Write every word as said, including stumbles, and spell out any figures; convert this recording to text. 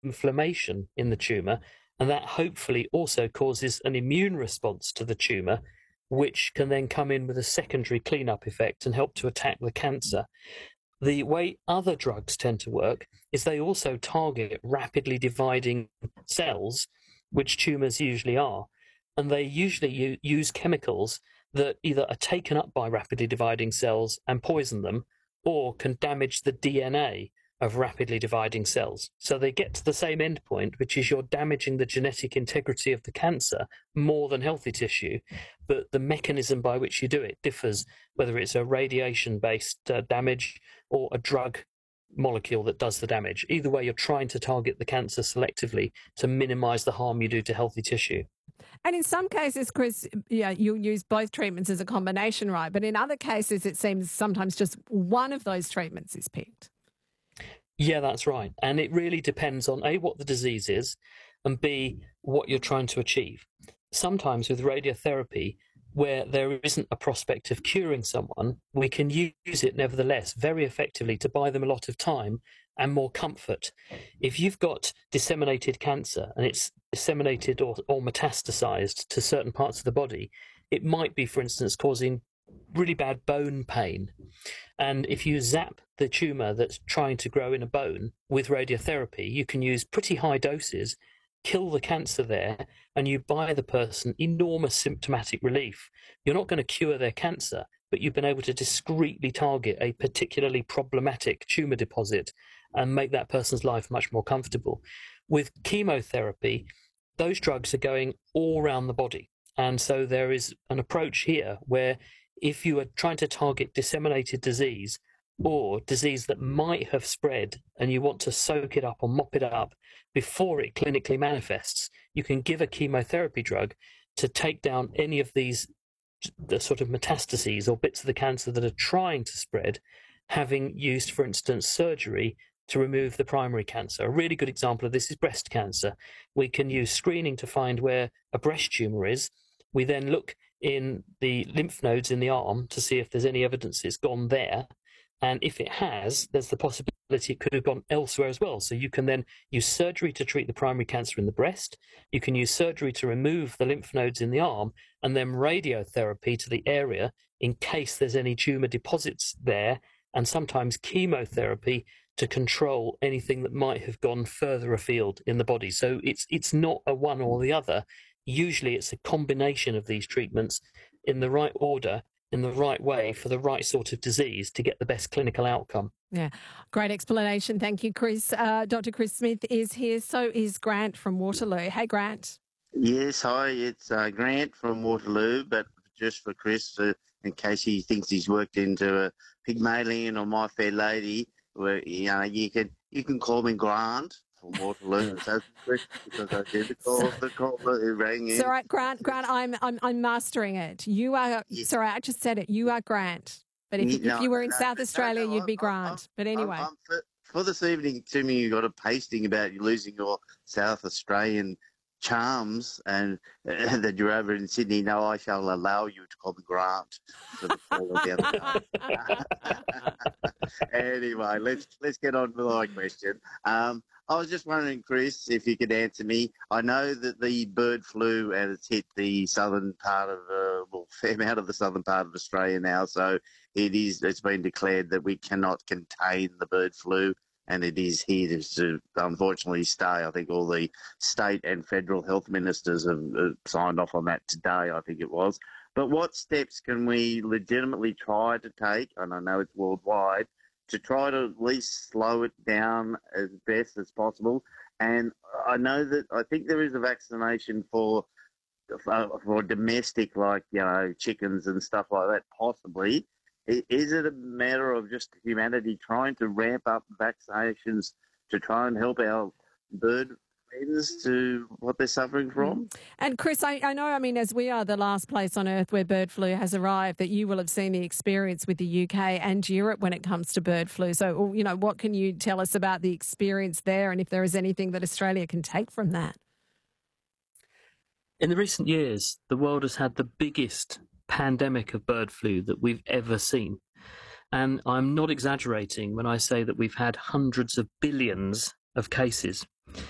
inflammation in the tumour, and that hopefully also causes an immune response to the tumour, which can then come in with a secondary cleanup effect and help to attack the cancer. The way other drugs tend to work is they also target rapidly dividing cells, which tumours usually are, and they usually u- use chemicals that either are taken up by rapidly dividing cells and poison them, or can damage the D N A of rapidly dividing cells. So they get to the same endpoint, which is you're damaging the genetic integrity of the cancer more than healthy tissue, but the mechanism by which you do it differs, whether it's a radiation-based uh, damage or a drug molecule that does the damage. Either way, you're trying to target the cancer selectively to minimize the harm you do to healthy tissue. And in some cases, Chris, yeah, you'll use both treatments as a combination, right? But in other cases, it seems sometimes just one of those treatments is picked. Yeah, that's right. And it really depends on A, what the disease is, and B, what you're trying to achieve. Sometimes with radiotherapy, where there isn't a prospect of curing someone, we can use it nevertheless very effectively to buy them a lot of time and more comfort. If you've got disseminated cancer and it's disseminated or, or metastasized to certain parts of the body, it might be, for instance, causing really bad bone pain. And if you zap the tumour that's trying to grow in a bone with radiotherapy, you can use pretty high doses, kill the cancer there, and you buy the person enormous symptomatic relief. You're not going to cure their cancer, but you've been able to discreetly target a particularly problematic tumour deposit and make that person's life much more comfortable. With chemotherapy, those drugs are going all around the body. And so there is an approach here where if you are trying to target disseminated disease or disease that might have spread and you want to soak it up or mop it up before it clinically manifests, you can give a chemotherapy drug to take down any of these the sort of metastases or bits of the cancer that are trying to spread, having used, for instance, surgery to remove the primary cancer. A really good example of this is breast cancer. We can use screening to find where a breast tumour is. We then look in the lymph nodes in the arm to see if there's any evidence it's gone there. And if it has, there's the possibility it could have gone elsewhere as well. So you can then use surgery to treat the primary cancer in the breast. You can use surgery to remove the lymph nodes in the arm, and then radiotherapy to the area in case there's any tumour deposits there, and sometimes chemotherapy to control anything that might have gone further afield in the body. So it's it's not a one or the other. Usually it's a combination of these treatments in the right order, in the right way, for the right sort of disease to get the best clinical outcome. Yeah, great explanation. Thank you, Chris. Uh, Doctor Chris Smith is here. So is Grant from Waterloo. Hey, Grant. Yes, hi, it's uh, Grant from Waterloo, but just for Chris, uh, in case he thinks he's worked into a Pygmalion or My Fair Lady, where you know you can you can call me Grant from Waterloo. So Chris, because I did the call, the call that rang in. It's all right, Grant. Grant, I'm I'm I'm mastering it. You are. Yes. Sorry, I just said it. You are Grant. But if, No, if you were in no, South no, Australia, no, you'd be I'm- Grant. I'm- but anyway. I'm, I'm for, for this evening, Timmy, you got a pasting about you losing your South Australian charms and uh, that you're over in Sydney. No, I shall allow you to call me Grant for the call of the other day. Anyway, let's let's get on with my question. Um, I was just wondering, Chris, if you could answer me. I know that the bird flu and it's hit the southern part of, uh, well, fair amount of the southern part of Australia now. So it is. It's been declared that we cannot contain the bird flu, and it is here to unfortunately stay. I think all the state and federal health ministers have uh, signed off on that today, I think it was. But what steps can we legitimately try to take, and I know it's worldwide, to try to at least slow it down as best as possible? And I know that I think there is a vaccination for for, for domestic, like, you know, chickens and stuff like that, possibly. Is it a matter of just humanity trying to ramp up vaccinations to try and help our bird friends to what they're suffering from? And Chris, I, I know, I mean, as we are the last place on earth where bird flu has arrived, that you will have seen the experience with the U K and Europe when it comes to bird flu. So, you know, what can you tell us about the experience there, and if there is anything that Australia can take from that? In the recent years, the world has had the biggest pandemic of bird flu that we've ever seen. And I'm not exaggerating when I say that we've had hundreds of billions of cases